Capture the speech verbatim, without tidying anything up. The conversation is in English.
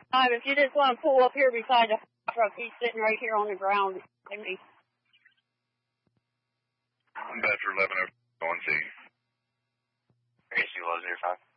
Time, if you just want to pull up here beside the truck, he's sitting right here on the ground. Me. Bedford eleven oh one C. A C low zero five.